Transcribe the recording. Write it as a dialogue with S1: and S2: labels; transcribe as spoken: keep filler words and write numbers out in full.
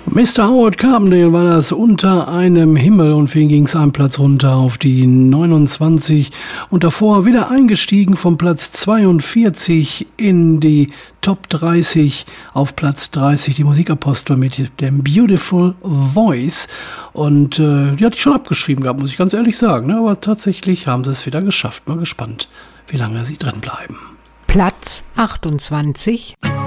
S1: Mister Howard Carpendale war das, Unter einem Himmel, und für ihn ging es einen Platz runter auf die neunundzwanzig und davor wieder eingestiegen vom Platz zweiundvierzig in die Top dreißig auf Platz dreißig, die Musikapostel mit dem Beautiful Voice, und äh, die hatte ich schon abgeschrieben gehabt, muss ich ganz ehrlich sagen, ne? Aber tatsächlich haben sie es wieder geschafft. Mal gespannt, wie lange sie drin bleiben.
S2: Platz achtundzwanzig.